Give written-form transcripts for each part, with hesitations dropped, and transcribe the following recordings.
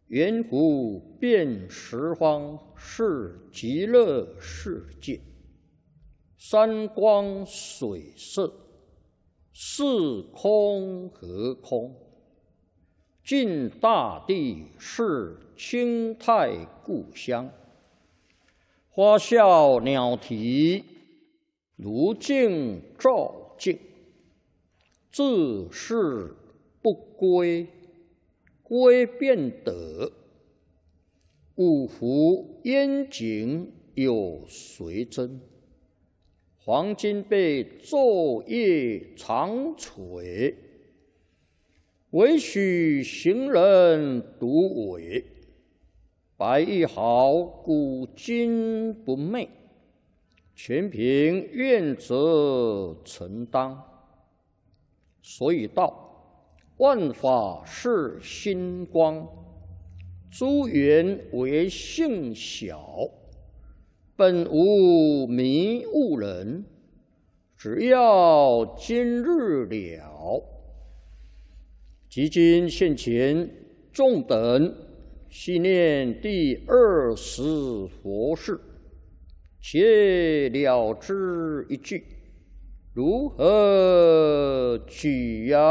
圆湖遍十方是极乐世界，山光水色，是空和空。尽大地是清泰故乡，花笑鸟啼，如镜照镜。自是不归，归便得。五湖烟景有谁真？黄金被昼夜长垂，唯许行人独伟。白玉毫古今不昧，全凭愿者承当。所以道，万法是心光，诸缘为性小，本无迷悟人，只要今日了。即今现前，众等细念第20佛事，且了之一句。如何取样？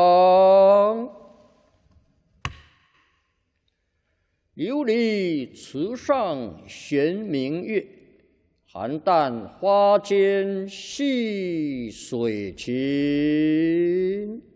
琉璃池上悬明月，邯郸花间戏水琴。